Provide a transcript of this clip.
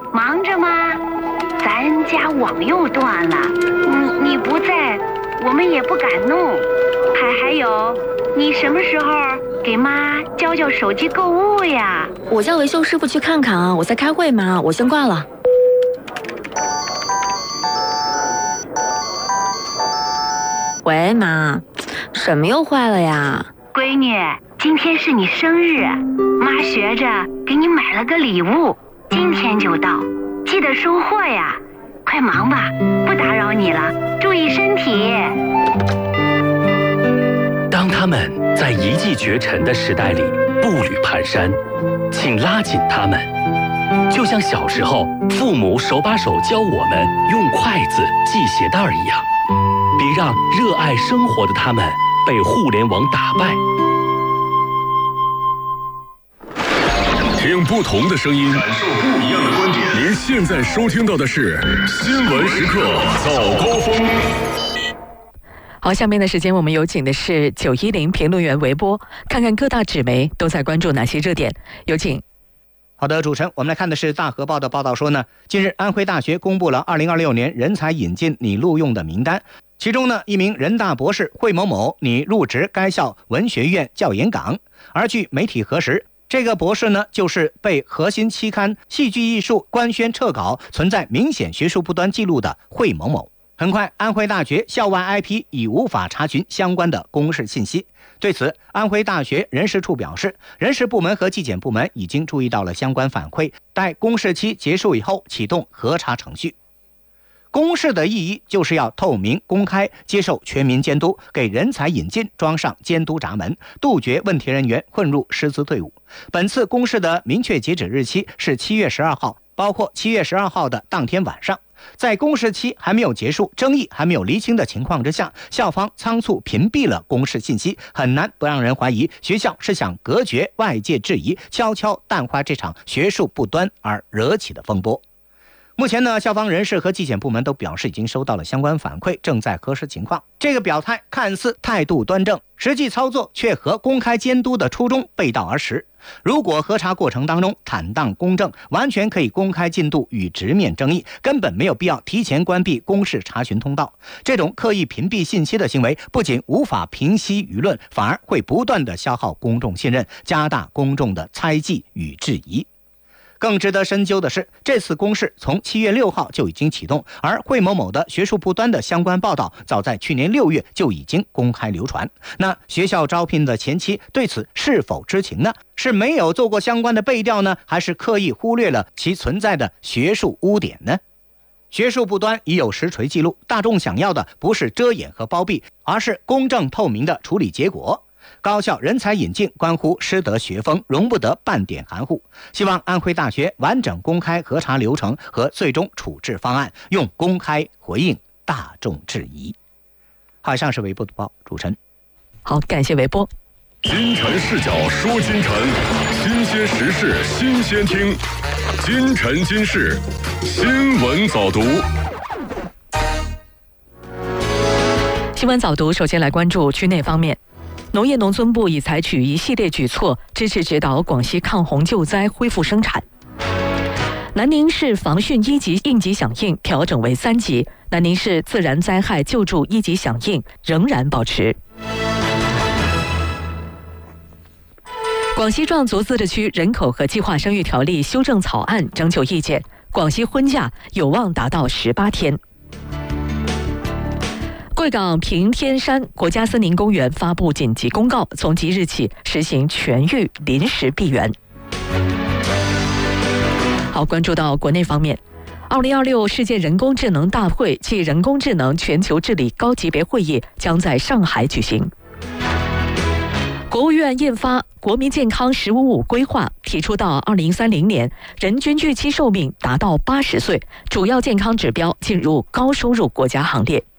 忙着吗？咱家网又断了，你不在，我们也不敢弄。还有，你什么时候给妈教手机购物呀？ 我叫维修师傅去看看啊，我在开会嘛，我先挂了。喂，妈，什么又坏了呀？ 闺女，今天是你生日，妈学着给你买了个礼物，今天就到，记得收货呀。快忙吧，不打扰你了，注意身体。 当他们在一骑绝尘的时代里步履蹒跚，请拉紧他们，就像小时候父母手把手教我们用筷子系鞋带一样。别让热爱生活的他们被互联网打败。 听不同的声音，感受不一样的观点。您现在收听到的是新闻时刻早高峰。 好，下面的时间我们有请的是910评论员韦波，看看各大纸媒都在关注哪些热点，有请。 好的，主持人，我们来看的是大河报的报道说呢，近日安徽大学公布了2026年人才引进拟录用的名单，其中呢，一名人大博士惠某某拟入职该校文学院教研岗，而据媒体核实，这个博士呢，就是被核心期刊《戏剧艺术》官宣撤稿，存在明显学术不端记录的惠某某。很快，安徽大学校外 IP 已无法查询相关的公示信息。对此，安徽大学人事处表示，人事部门和纪检部门已经注意到了相关反馈，待公示期结束以后启动核查程序。公示的意义就是要透明公开，接受全民监督，给人才引进装上监督闸门，杜绝问题人员混入师资队伍。本次公示的明确截止日期是7月12号，包括7月12号的当天晚上。在公示期还没有结束、争议还没有厘清的情况之下，校方仓促屏蔽了公示信息，很难不让人怀疑学校是想隔绝外界质疑，悄悄淡化这场学术不端而惹起的风波。目前呢，校方人事和纪检部门都表示已经收到了相关反馈，正在核实情况。这个表态看似态度端正，实际操作却和公开监督的初衷背道而驰。如果核查过程当中坦荡公正，完全可以公开进度与直面争议，根本没有必要提前关闭公示查询通道。这种刻意屏蔽信息的行为，不仅无法平息舆论，反而会不断的消耗公众信任，加大公众的猜忌与质疑。更值得深究的是，这次公示从7月6号就已经启动，而惠某某的学术不端的相关报道早在去年6月就已经公开流传。那学校招聘的前期对此是否知情呢？是没有做过相关的背调呢，还是刻意忽略了其存在的学术污点呢？学术不端已有实锤记录，大众想要的不是遮掩和包庇，而是公正透明的处理结果。高校人才引进关乎师德学风，容不得半点含糊。希望安徽大学完整公开核查流程和最终处置方案，用公开回应大众质疑。好，以上是微博读报，主持人。 好，感谢微博。 金晨视角说金晨，新鲜时事新鲜听，金晨今世新闻早读。 新闻早读，首先来关注区内方面。农业农村部已采取一系列举措，支持指导广西抗洪救灾恢复生产。南宁市防汛1级应急响应调整为3级，南宁市自然灾害救助1级响应仍然保持。广西壮族自治区人口和计划生育条例修正草案征求意见，广西婚假有望达到18天。贵港平天山国家森林公园发布紧急公告，从即日起实行全域临时闭园。好，关注到国内方面，2026世界人工智能大会暨人工智能全球治理高级别会议将在上海举行。国务院印发《国民健康“15+5”规划》，提出到2030年，人均预期寿命达到80岁，主要健康指标进入高收入国家行列。